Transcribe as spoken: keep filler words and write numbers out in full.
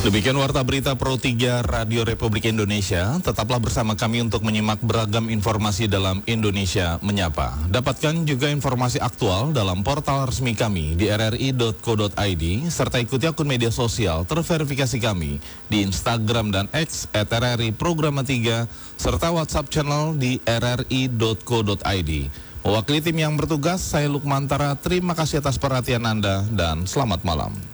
Demikian Warta Berita Pro tiga Radio Republik Indonesia. Tetaplah bersama kami untuk menyimak beragam informasi dalam Indonesia Menyapa. Dapatkan juga informasi aktual dalam portal resmi kami di r r i dot co dot i d, serta ikuti akun media sosial terverifikasi kami di Instagram dan X at r r i programa tiga, serta WhatsApp channel di r r i dot co dot i d. Mewakili tim yang bertugas, saya Lukman Tara, terima kasih atas perhatian Anda dan selamat malam.